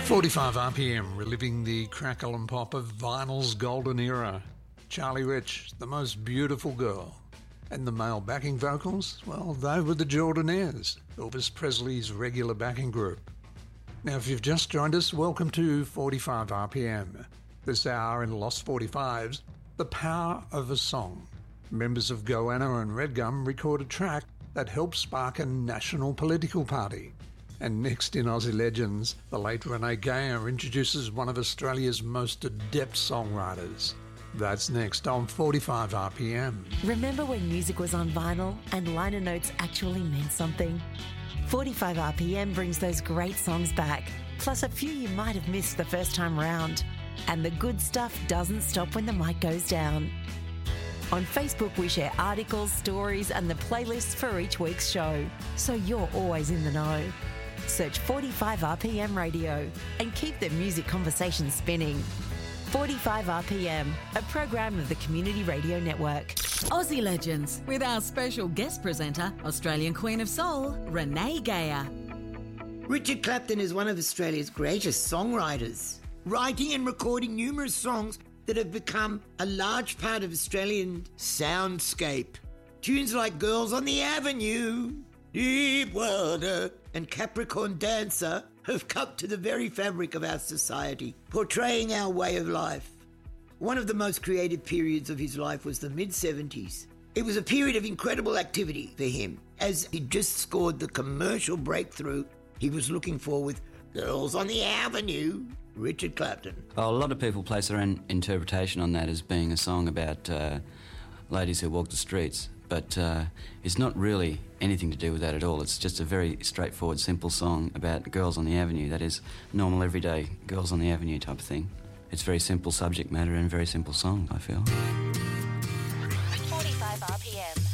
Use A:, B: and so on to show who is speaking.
A: 45 RPM, reliving the crackle and pop of vinyl's golden era. Charlie Rich, The Most Beautiful Girl. And the male backing vocals, well, they were the Jordanaires, Elvis Presley's regular backing group. Now, if you've just joined us, welcome to 45 RPM. This hour in Lost 45s, The Power of a Song. Members of Goanna and Redgum record a track that helped spark a national political party. And next in Aussie Legends, the late Renee Geyer introduces one of Australia's most adept songwriters. That's next on 45 RPM.
B: Remember when music was on vinyl and liner notes actually meant something? 45 RPM brings those great songs back, plus a few you might have missed the first time round. And the good stuff doesn't stop when the mic goes down. On Facebook, we share articles, stories, and the playlists for each week's show, so you're always in the know. Search 45 RPM Radio and keep the music conversation spinning. 45 RPM, a program of the Community Radio Network.
C: Aussie Legends, with our special guest presenter, Australian Queen of Soul, Renee Geyer.
D: Richard Clapton is one of Australia's greatest songwriters, writing and recording numerous songs that have become a large part of Australian soundscape. Tunes like Girls on the Avenue, Deep Water, and Capricorn Dancer have cut to the very fabric of our society, portraying our way of life. One of the most creative periods of his life was the mid-70s. It was a period of incredible activity for him, as he just scored the commercial breakthrough he was looking for with Girls on the Avenue, Richard Clapton.
E: Well, a lot of people place their own interpretation on that as being a song about ladies who walk the streets, but it's not really anything to do with that at all. It's just a very straightforward, simple song about girls on the avenue. That is, normal, everyday girls on the avenue type of thing. It's very simple subject matter and very simple song, I feel.
B: 45 RPM.